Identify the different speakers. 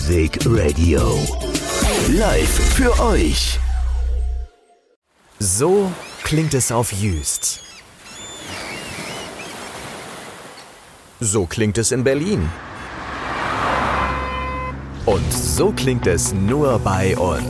Speaker 1: Music Radio. Live für euch.
Speaker 2: So klingt es auf Jüst. So klingt es in Berlin. Und so klingt es nur bei uns.